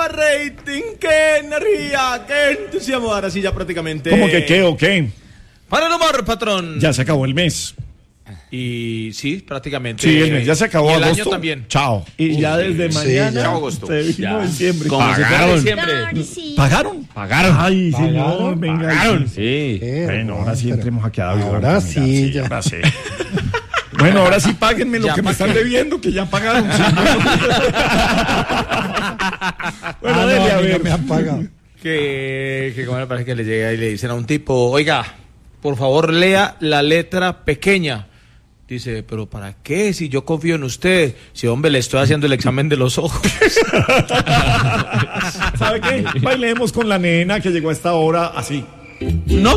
rating, qué energía, qué entusiasmo. Ahora sí, ya prácticamente. ¿Cómo que qué o qué? Para el humor, patrón. Ya se acabó el mes. Y sí, prácticamente. Sí, el mes ya se acabó. Y el agosto. año también. Chao. Y ya desde mañana Chao, agosto. se vino diciembre. Como si fuera diciembre. ¿Pagaron? Ay, señor, ¿Pagaron? venga. ¿Pagaron? Sí. Bueno, ahora sí entremos aquí a David. Ahora sí, ya. Ahora sí. Bueno, ahora sí páguenme lo Ya que me están debiendo, que ya pagaron. Sí. Bueno, dele a ver. Me han pagado. Que como me parece que le llega y le dicen a un tipo, oiga, por favor lea la letra pequeña. Dice, pero ¿para qué? Si yo confío en usted. Si, hombre, le estoy haciendo el examen de los ojos. ¿Sabe qué? Bailemos con la nena que llegó a esta hora así. No.